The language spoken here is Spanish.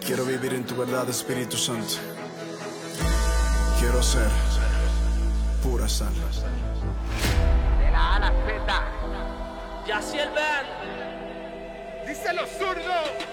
Quiero vivir en tu verdad, Espíritu Santo. Quiero ser pura sal. De la A a la Z. Yaciel Band. Díselo, zurdo.